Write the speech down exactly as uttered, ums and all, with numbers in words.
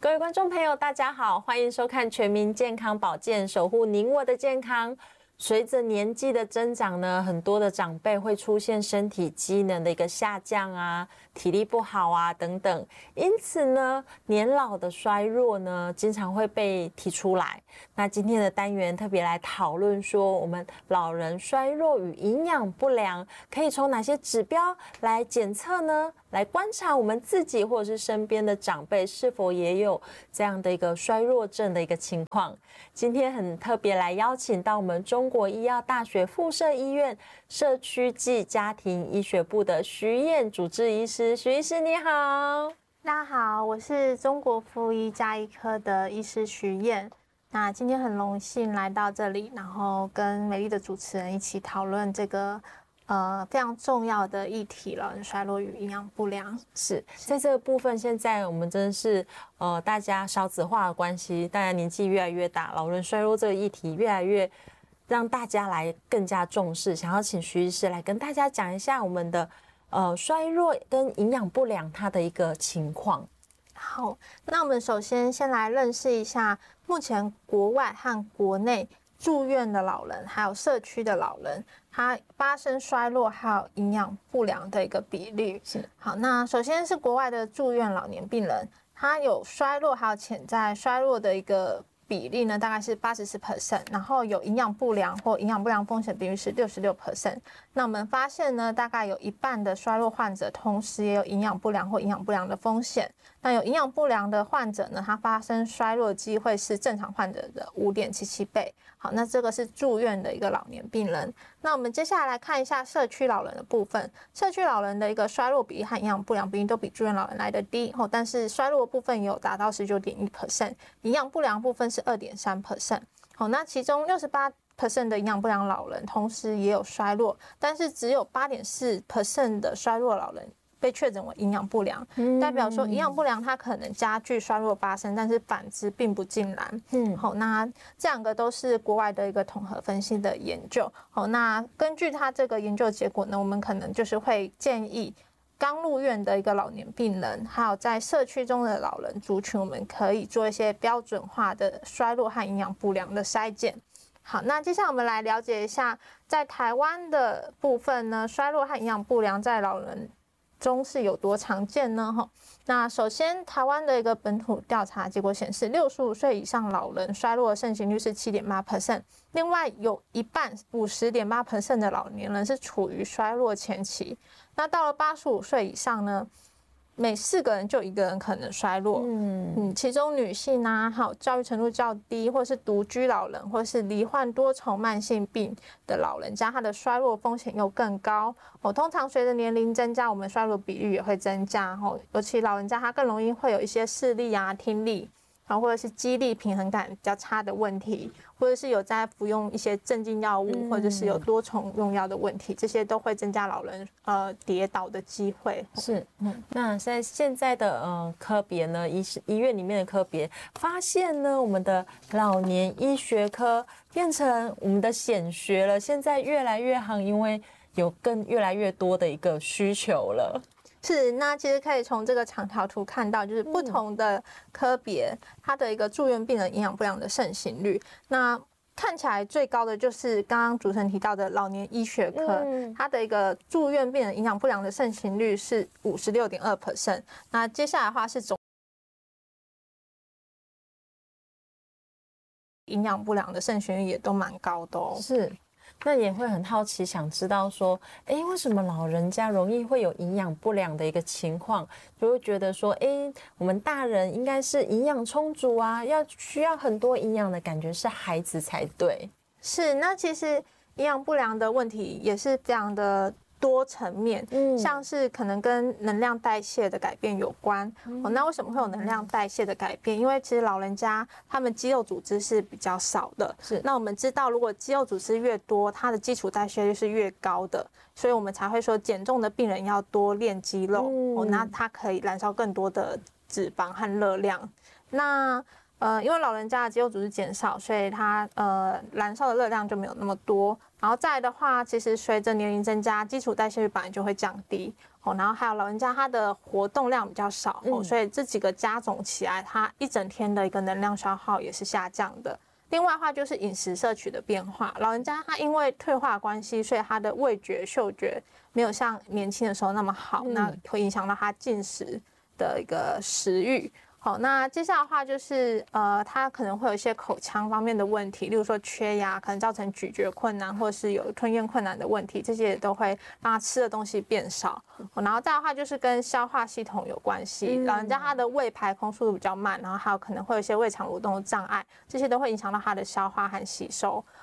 各位观众朋友，大家好，欢迎收看全民健康保健，守护您我的健康。随着年纪的增长呢，很多的长辈会出现身体机能的一个下降啊，体力不好啊等等，因此呢，年老的衰弱呢，经常会被提出来。那今天的单元特别来讨论说，我们老人衰弱与营养不良，可以从哪些指标来检测呢？来观察我们自己或者是身边的长辈是否也有这样的一个衰弱症的一个情况。今天很特别来邀请到我们中国医药大学附设医院社区暨家庭医学部的徐燕主治医师。徐医师你好。 大家好，我是中国附医家医科的医师徐燕。那今天很荣幸来到这里，然后跟美丽的主持人一起讨论这个呃非常重要的议题，老人衰弱与营养不良。 是在这个部分，现在我们真的是呃大家少子化的关系，大家年纪越来越大，老人衰弱这个议题越来越让大家来更加重视。想要请徐医师来跟大家讲一下我们的呃衰弱跟营养不良它的一个情况。 好，那我们首先先来认识一下目前国外和国内住院的老人，还有社区的老人，他发生衰弱还有营养不良的一个比率。 是， 好，那首先是国外的住院老年病人，他有衰弱还有潜在衰弱的一个比例呢，大概是 百分之八十四， 然后有营养不良或营养不良风险比率是 百分之六十六。 那我们发现呢，大概有一半的衰弱患者同时也有营养不良或营养不良的风险。那有营养不良的患者呢，他发生衰弱的机会是正常患者的 五点七七 倍。好，那这个是住院的一个老年病人。那我们接下来来看一下社区老人的部分。社区老人的一个衰弱比例和营养不良比例都比住院老人来得低，但是衰弱的部分也有达到 百分之十九点一， 营养不良部分是 百分之二点三。好，那其中 百分之六十八的营养不良老人同时也有衰弱，但是只有 八点四 的衰弱老人被确诊为营养不良，嗯、代表说营养不良它可能加剧衰弱发生，但是反之并不尽然。嗯，好，那这两个都是国外的一个统合分析的研究。好，那根据它这个研究结果呢，我们可能就是会建议刚入院的一个老年病人，还有在社区中的老人族群，我们可以做一些标准化的衰弱和营养不良的筛检。好，那接下来我们来了解一下，在台湾的部分呢，衰弱和营养不良在老人中是有多常见呢？那首先，台湾的一个本土调查结果显示，六十五岁以上老人衰弱的盛行率是 百分之七点八， 另外有一半 百分之五十点八 的老年人是处于衰弱前期。那到了八十五岁以上呢，每四个人就一个人可能衰弱。嗯嗯，其中女性啊，还有教育程度较低，或是独居老人，或是罹患多重慢性病的老人家，他的衰弱风险又更高。哦，通常随着年龄增加，我们衰弱比率也会增加。哦，尤其老人家他更容易会有一些视力啊、听力，然后或者是肌力平衡感比较差的问题，或者是有在服用一些镇静药物，嗯、或者是有多重用药的问题，这些都会增加老人呃跌倒的机会。 是，嗯，那在现在的呃科别呢，医医院里面的科别发现呢，我们的老年医学科变成我们的显学了，现在越来越行，因为有更越来越多的一个需求了。 是，那其实可以从这个长条图看到，就是不同的科别，它的一个住院病人营养不良的盛行率。那看起来最高的就是刚刚主持人提到的老年医学科，嗯、它的一个住院病人营养不良的盛行率是 百分之五十六点二。那接下来的话是总营养不良的盛行率也都蛮高的哦。 是。那也会很好奇，想知道说，哎，为什么老人家容易会有营养不良的一个情况？就会觉得说，哎，我们大人应该是营养充足啊，要需要很多营养的感觉是孩子才对。 是，那其实营养不良的问题也是非常的多层面，嗯，像是可能跟能量代谢的改变有关。嗯哦、那为什么会有能量代谢的改变？因为其实老人家他们肌肉组织是比较少的，是。那我们知道，如果肌肉组织越多，它的基础代谢率是越高的，所以我们才会说减重的病人要多练肌肉，嗯哦、那它可以燃烧更多的脂肪和热量。那呃，因为老人家的肌肉组织减少，所以它呃燃烧的热量就没有那么多。然后再来的话，其实随着年龄增加，基础代谢率本来就会降低。 哦，然后还有老人家他的活动量比较少，哦，所以这几个加总起来，他一整天的一个能量消耗也是下降的。另外的话就是饮食摄取的变化，老人家他因为退化关系，所以他的味觉、嗅觉没有像年轻的时候那么好，嗯、那会影响到他进食的一个食欲。好，那接下来的话就是呃，他可能会有一些口腔方面的问题，例如说缺牙，可能造成咀嚼困难，或是有吞咽困难的问题，这些也都会让他吃的东西变少。然后再的话就是跟消化系统有关系，老人家他的胃排空速度比较慢，然后还有可能会有一些胃肠蠕动的障碍，这些都会影响到他的消化和吸收。